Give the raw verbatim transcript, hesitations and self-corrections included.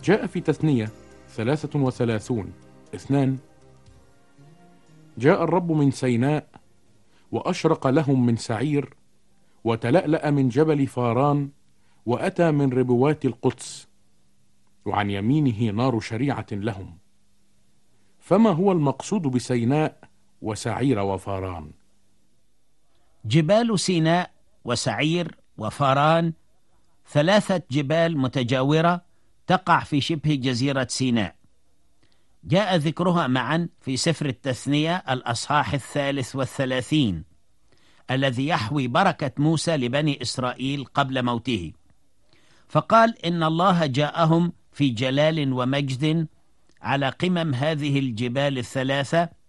جاء في تثنية ثلاثة وثلاثون اثنان: جاء الرب من سيناء وأشرق لهم من سعير، وتلألأ من جبل فاران، وأتى من ربوات القدس، وعن يمينه نار شريعة لهم. فما هو المقصود بسيناء وسعير وفاران؟ جبال سيناء وسعير وفاران ثلاثة جبال متجاورة تقع في شبه جزيرة سيناء. جاء ذكرها معا في سفر التثنية الأصحاح الثالث والثلاثين الذي يحوي بركة موسى لبني إسرائيل قبل موته، فقال إن الله جاءهم في جلال ومجد على قمم هذه الجبال الثلاثة